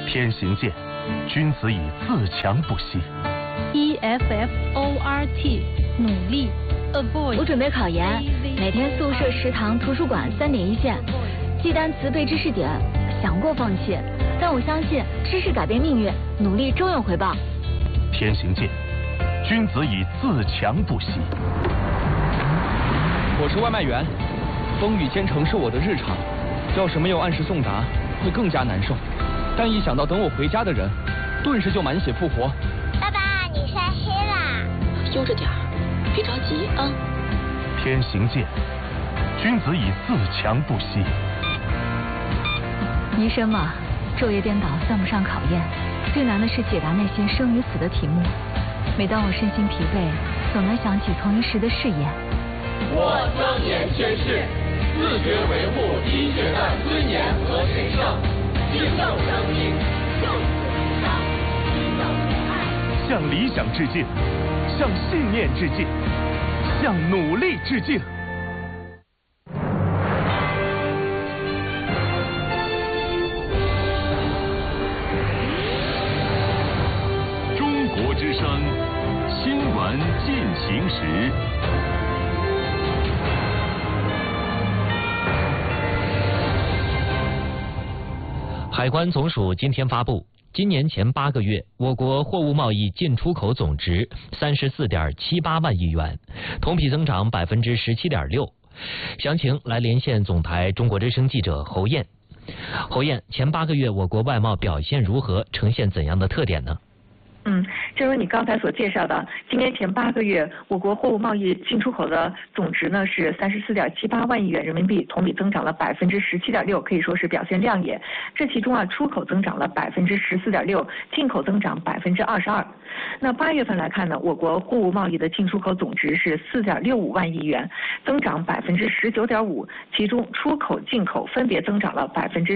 天行健，君子以自强不息。 EFFORT 努力 avoid。 我准备考研，每天宿舍、食堂、图书馆3点一线，记单词背知识点，想过放弃，但我相信知识改变命运，努力终有回报。 天行健，君子以自强不息。 我是外卖员，风雨兼程是我的日常，要是没有按时送达，会更加难受。但一想到等我回家的人，顿时就满血复活。 爸爸，你晒黑啦！ 悠着点儿，别着急啊。 天行健，君子以自强不息。 医生嘛，昼夜颠倒算不上考验，最难的是解答那些生与死的题目。每当我身心疲惫，总能想起从一时的誓言。 我庄严宣誓，自觉维护医学的尊严和神圣，敬重生命，就此为上，敬重爱。 向理想致敬，向信念致敬，向努力致敬。 中国之声新闻进行时。 海关总署今天发布，今年前8个月，我国货物贸易进出口总值34.78万亿元，同比增长17.6%。详情来连线总台中国之声记者侯艳。侯艳，前8个月我国外贸表现如何？呈现怎样的特点呢？ 正如你刚才所介绍的，今年前8个月，我国货物贸易进出口的总值呢是34.78万亿元人民币，同比增长了17.6%，可以说是表现亮眼。这其中出口增长了14.6%，进口增长22%。那8月份来看呢，我国货物贸易的进出口总值是4.65万亿元，增长19.5%，其中出口、进口分别增长了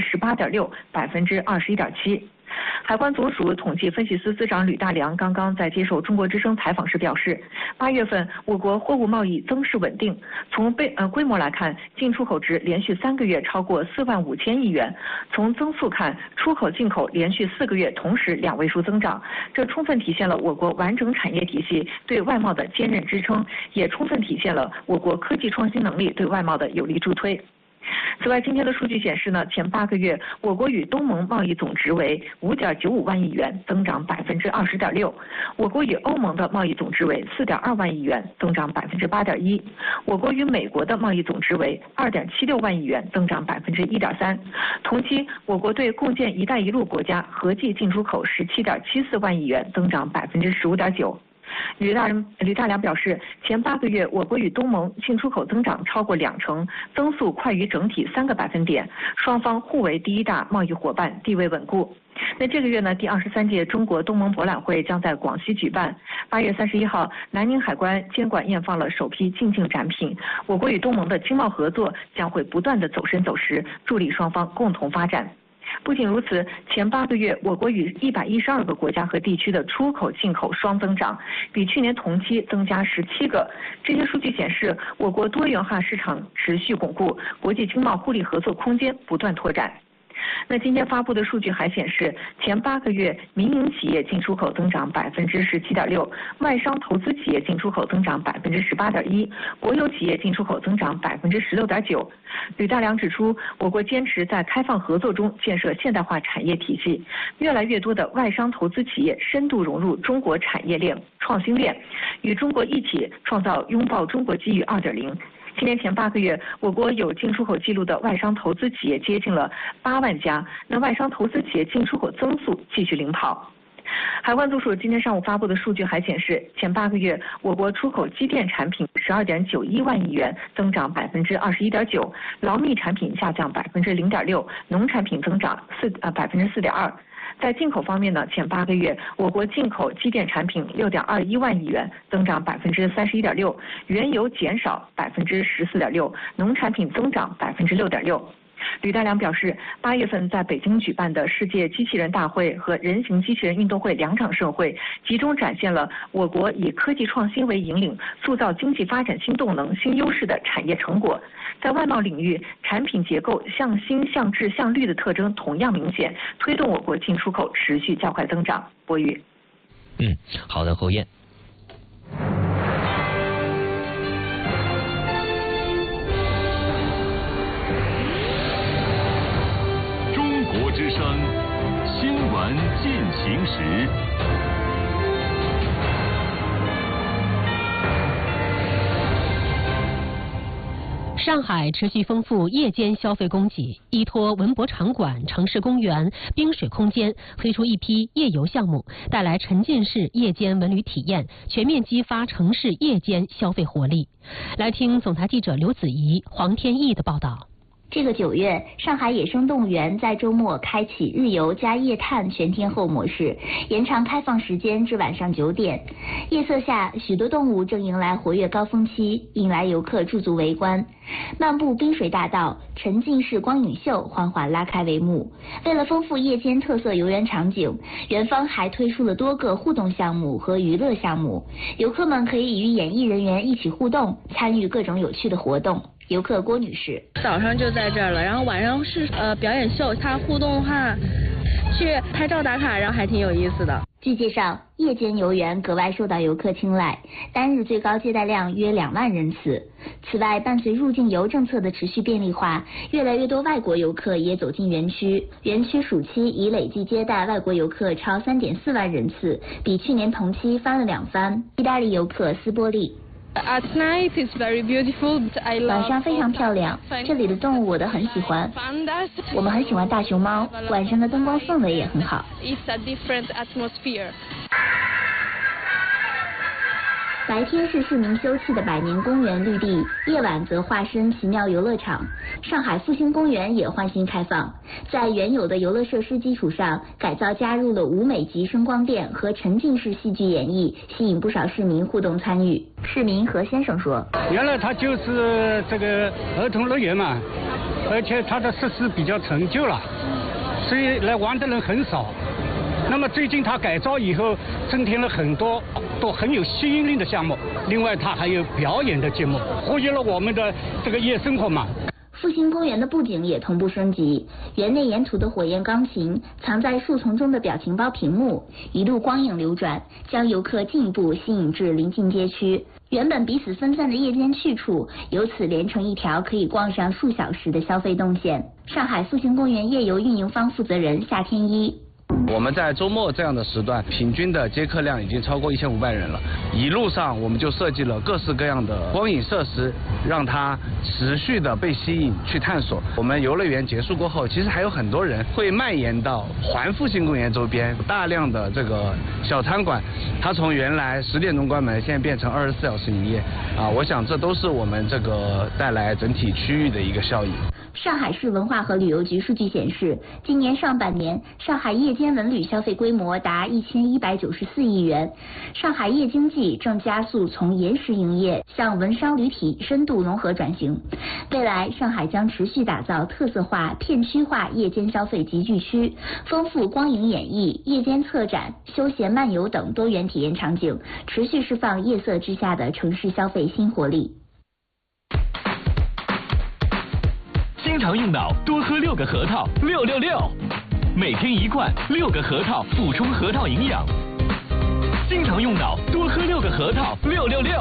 18.6%、21.7%。海关总署统计分析司司长吕大良刚刚在接受中国之声采访时表示，8月份我国货物贸易增势稳定，从规模来看，进出口值连续3个月超过4万5千亿元。从增速看，出口进口连续4个月同时2位数增长，这充分体现了我国完整产业体系对外贸的坚韧支撑，也充分体现了我国科技创新能力对外贸的有力助推。此外，今天的数据显示呢，前8个月我国与东盟贸易总值为5.95万亿元，增长20.6%；我国与欧盟的贸易总值为4.2万亿元，增长8.1%；我国与美国的贸易总值为2.76万亿元，增长1.3%。同期，我国对共建“一带一路”国家合计进出口17.74万亿元，增长15.9%。吕大良表示，前8个月我国与东盟进出口增长超过20%，增速快于整体3个百分点，双方互为第1大贸易伙伴，地位稳固。那这个月呢，第23届中国东盟博览会将在广西举办。8月31号，南宁海关监管验放了首批进境展品。我国与东盟的经贸合作将会不断的走深走实，助力双方共同发展。不仅如此，前8个月我国与112个国家和地区的出口、进口双增长，比去年同期增加17个。这些数据显示，我国多元化市场持续巩固，国际经贸互利合作空间不断拓展。那今天发布的数据还显示，前8个月民营企业进出口增长17.6%，外商投资企业进出口增长18.1%，国有企业进出口增长16.9%。吕大良指出，我国坚持在开放合作中建设现代化产业体系，越来越多的外商投资企业深度融入中国产业链、创新链，与中国一起创造拥抱中国机遇2.0。今年前8个月，我国有进出口记录的外商投资企业接近了8万家，那外商投资企业进出口增速继续领跑。海关总署今天上午发布的数据还显示，前8个月我国出口机电产品12.91万亿元，增长21.9%，劳密产品下降0.6%，农产品增长4.2%。在进口方面呢，前8个月我国进口机电产品6.21万亿元，增长31.6%，原油减少14.6%，农产品增长6.6%。 吕大良表示，8月份在北京举办的世界机器人大会和人形机器人运动会2场盛会，集中展现了我国以科技创新为引领，塑造经济发展新动能、新优势的产业成果。在外贸领域，产品结构向新、向质、向绿的特征同样明显，推动我国进出口持续较快增长。博宇。 好的，侯艳。 中国之声新闻进行时。 上海持续丰富夜间消费供给，依托文博场馆、城市公园、冰水空间，推出一批夜游项目，带来沉浸式夜间文旅体验，全面激发城市夜间消费活力。来听总台记者刘子怡、黄天意的报道。 这个9月，上海野生动物园在周末开启日游加夜探全天候模式，延长开放时间至晚上9点。夜色下，许多动物正迎来活跃高峰期，引来游客驻足围观。漫步冰水大道，沉浸式光影秀缓缓拉开帷幕。为了丰富夜间特色游园场景，园方还推出了多个互动项目和娱乐项目，游客们可以与演艺人员一起互动，参与各种有趣的活动。游客郭女士， 早上就在这儿了，然后晚上是表演秀，它互动的话去拍照打卡，然后还挺有意思的。 据介绍，夜间游园格外受到游客青睐，单日最高接待量约2万人次。此外，伴随入境游政策的持续便利化，越来越多外国游客也走进园区。园区暑期已累计接待外国游客超3.4万人次，比去年同期翻了2番。意大利游客斯波利。 At night it's very beautiful. 晚上非常漂亮，这里的动物我都很喜欢。我们很喜欢大熊猫，晚上的灯光氛围也很好。 It's a different atmosphere. 白天是市民休憩的百年公园绿地，夜晚则化身奇妙游乐场。上海复兴公园也换新开放，在原有的游乐设施基础上改造，加入了舞美级声光电和沉浸式戏剧演绎，吸引不少市民互动参与。市民何先生说：“ 原来它就是这个儿童乐园嘛，而且它的设施比较陈旧了，所以来玩的人很少。那么最近它改造以后，增添了很多都很有吸引力的项目。另外，它还有表演的节目，活跃了我们的这个夜生活嘛。” 复兴公园的布景也同步升级，园内沿途的火焰钢琴、藏在树丛中的表情包屏幕，一路光影流转，将游客进一步吸引至临近街区。原本彼此分散的夜间去处，由此连成一条可以逛上数小时的消费动线。上海复兴公园夜游运营方负责人夏天一。 我们在周末这样的时段，平均的接客量已经超过1500人了。一路上我们就设计了各式各样的光影设施，让它持续的被吸引去探索。我们游乐园结束过后，其实还有很多人会蔓延到环复兴公园周边，大量的这个小餐馆，它从原来10点钟关门，现在变成24小时营业。我想这都是我们这个带来整体区域的一个效益。 上海市文化和旅游局数据显示，今年上半年上海夜间文旅消费规模达1194亿元。上海夜经济正加速从延时营业向文商旅体深度融合转型。未来，上海将持续打造特色化、片区化夜间消费集聚区，丰富光影演绎、夜间策展、休闲漫游等多元体验场景，持续释放夜色之下的城市消费新活力。 经常用脑，多喝6个核桃，666，每天1罐，6个核桃补充核桃营养。经常用脑，多喝6个核桃，666。